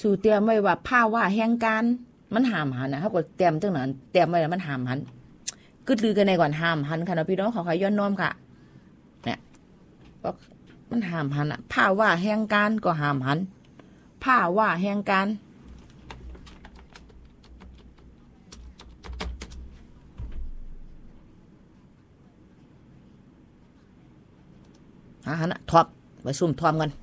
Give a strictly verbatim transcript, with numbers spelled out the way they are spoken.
สู่เตรียมไว้ว่าภาวะแห่งการมันห้ามหันนะเฮาก็เตรียมจังนั้นเตรียมไว้แล้วมันห้ามหันกึดลือกันในก่อนห้ามหันค่ะเนาะพี่น้องขอขย้อนน้อมค่ะเนี่ยก็มันห้ามหันอ่ะภาวะแห่งการก็ห้ามหันภาวะแห่งการหาหันอ่ะทอบไว้ซุ่มทอมกัน